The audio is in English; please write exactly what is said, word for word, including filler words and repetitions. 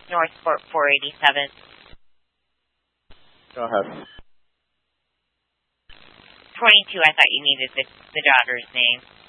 Northport four eighty-seven. Go ahead. twenty-two, I thought you needed the, the daughter's name.